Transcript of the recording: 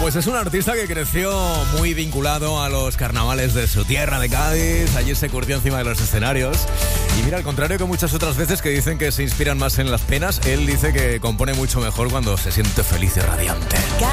Pues es un artista que creció muy vinculado a los carnavales de su tierra de Cádiz. Allí se curtió encima de los escenarios. Y mira, al contrario que muchas otras veces que dicen que se inspiran más en las penas, él dice que compone mucho mejor cuando se siente feliz y radiante.